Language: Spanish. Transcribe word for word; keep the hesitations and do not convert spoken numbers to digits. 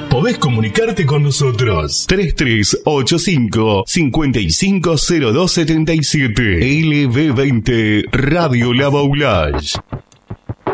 podés comunicarte con nosotros. tres tres ocho cinco, cinco cinco cero dos siete siete. L B veinte Radio La Baulage.